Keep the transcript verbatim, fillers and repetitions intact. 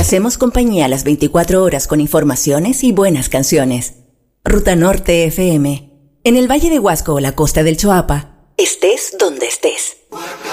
hacemos compañía las veinticuatro horas con informaciones y buenas canciones. Ruta Norte F M. En el Valle de Huasco o la costa del Choapa, estés donde estés.